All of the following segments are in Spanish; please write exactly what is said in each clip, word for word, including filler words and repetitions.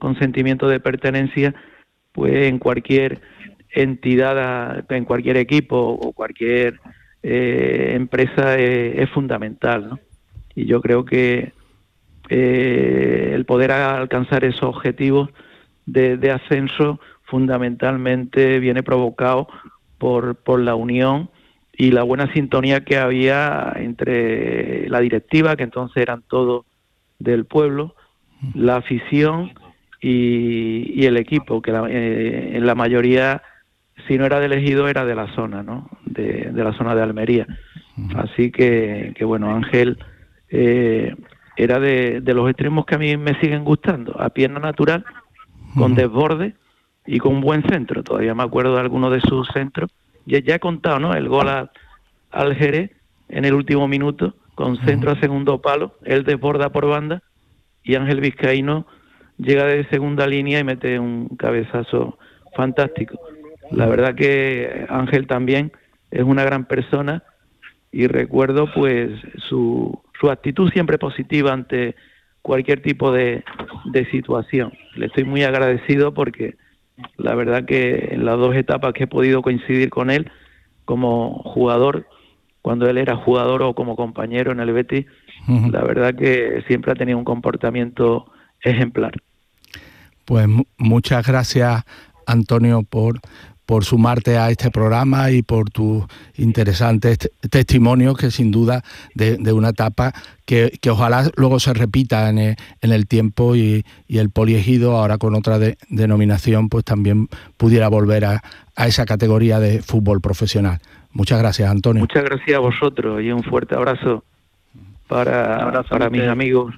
con sentimiento de pertenencia, pues en cualquier entidad, en cualquier equipo o cualquier eh, empresa es, es fundamental, ¿no? Y yo creo que eh, el poder alcanzar esos objetivos de, de ascenso fundamentalmente viene provocado por, por la unión y la buena sintonía que había entre la directiva, que entonces eran todos del pueblo, la afición y, y el equipo, que la, eh, en la mayoría, si no era de Ejido, era de la zona, ¿no? De, de la zona de Almería. Así que, que bueno, Ángel eh, era de, de los extremos que a mí me siguen gustando, a pierna natural, con desborde y con un buen centro. Todavía me acuerdo de algunos de sus centros. Ya, ya he contado, ¿no? El gol a, al Jerez en el último minuto, con centro a segundo palo, él desborda por banda y Ángel Vizcaíno llega de segunda línea y mete un cabezazo fantástico. La verdad que Ángel también es una gran persona y recuerdo pues su, su actitud siempre positiva ante cualquier tipo de, de situación. Le estoy muy agradecido porque la verdad que en las dos etapas que he podido coincidir con él como jugador, cuando él era jugador o como compañero en el Betis, uh-huh. La verdad que siempre ha tenido un comportamiento ejemplar. Pues m- muchas gracias, Antonio, por, por sumarte a este programa y por tus interesantes t- testimonios, que sin duda de, de una etapa que, que ojalá luego se repita en el, en el tiempo y, y el Poliegido, ahora con otra de, denominación, pues también pudiera volver a, a esa categoría de fútbol profesional. Muchas gracias, Antonio. Muchas gracias a vosotros y un fuerte abrazo para, abrazo para mis amigos.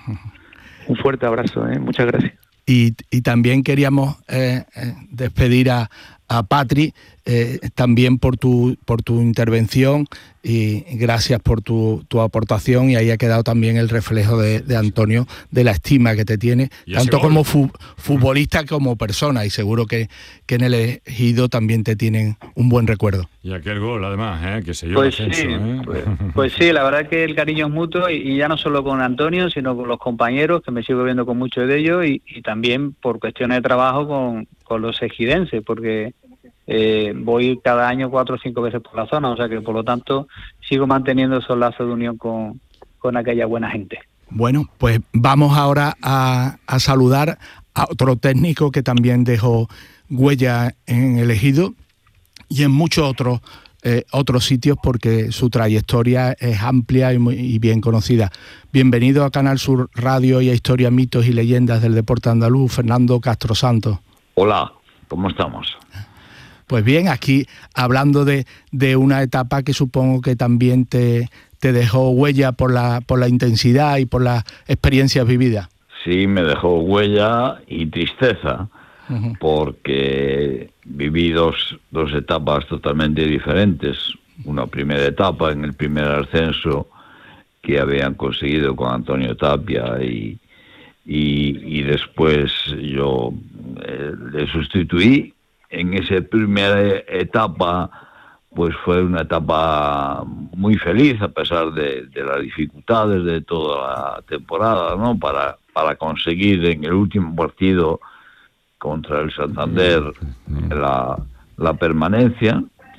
Un fuerte abrazo, ¿eh? Muchas gracias. Y, y también queríamos eh, despedir a, a Patri, eh, también por tu por tu intervención y gracias por tu, tu aportación, y ahí ha quedado también el reflejo de, de Antonio, de la estima que te tiene, tanto como fu, futbolista como persona, y seguro que, que en el Ejido también te tienen un buen recuerdo. Y aquel gol, además, ¿eh? Que se dio pues el ascenso, sí, ¿eh? Pues, pues sí, la verdad que el cariño es mutuo, y, y ya no solo con Antonio, sino con los compañeros, que me sigo viendo con muchos de ellos, y, y también por cuestiones de trabajo con, con los ejidenses, porque eh, voy cada año cuatro o cinco veces por la zona, o sea que por lo tanto sigo manteniendo esos lazos de unión con, con aquella buena gente. Bueno, pues vamos ahora a, a saludar a otro técnico que también dejó huella en el Ejido y en muchos otros eh, otros sitios, porque su trayectoria es amplia y, muy, y bien conocida. Bienvenido a Canal Sur Radio y a Historia, Mitos y Leyendas del Deporte Andaluz, Fernando Castro Santos. Hola, ¿cómo estamos? Pues bien, aquí hablando de, de una etapa que supongo que también te, te dejó huella por la, por la intensidad y por las experiencias vividas. Sí, me dejó huella y tristeza, uh-huh. porque viví dos, dos etapas totalmente diferentes. Una primera etapa en el primer ascenso que habían conseguido con Antonio Tapia, y, y, y después yo eh, le sustituí. En esa primera etapa, pues fue una etapa muy feliz, a pesar de, de las dificultades de toda la temporada, ¿no? Para, para conseguir en el último partido contra el Santander la, la permanencia,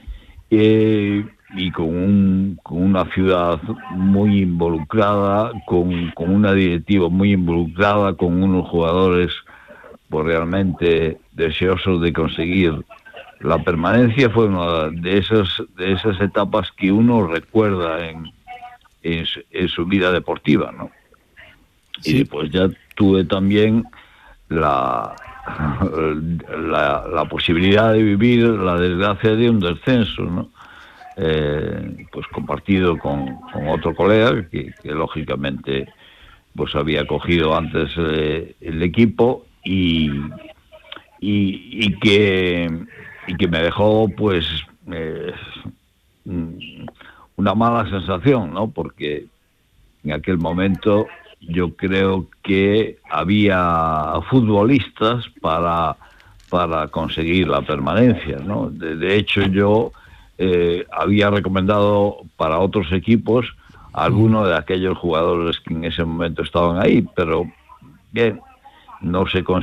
eh, y con, un, con una ciudad muy involucrada, con, con una directiva muy involucrada, con unos jugadores pues realmente deseosos de conseguir la permanencia. Fue una de esas de esas etapas que uno recuerda en, en, su, en su vida deportiva, ¿no? Sí. Y después ya tuve también la, la la posibilidad de vivir la desgracia de un descenso, ¿no? Eh, pues compartido con, con otro colega que, que lógicamente pues había cogido antes eh, el equipo. Y, y, y que y que me dejó pues eh, una mala sensación, ¿no? Porque en aquel momento yo creo que había futbolistas para para conseguir la permanencia, ¿no? De, de hecho yo eh, había recomendado para otros equipos a algunos de aquellos jugadores que en ese momento estaban ahí, pero bien, no se consiguió.